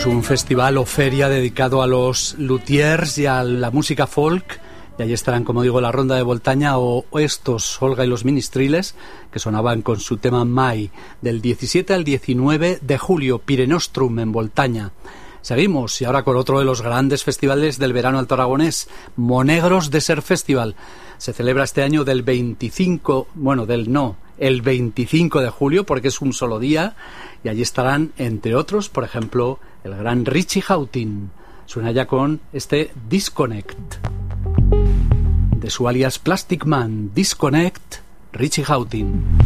Pues un festival o feria dedicado a los luthiers y a la música folk. Y allí estarán, como digo, la Ronda de Boltaña o estos, Olga y los Ministriles, que sonaban con su tema Mai, del 17 al 19 de julio, Pirenostrum en Boltaña. Seguimos, y ahora con otro de los grandes festivales del verano alto aragonés, Monegros Desert Festival. Se celebra este año el 25 de julio, porque es un solo día, y allí estarán, entre otros, por ejemplo, el gran Richie Hawtin. Suena ya con este Disconnect. De su alias Plastic Man, Disconnect, Richie Hawtin.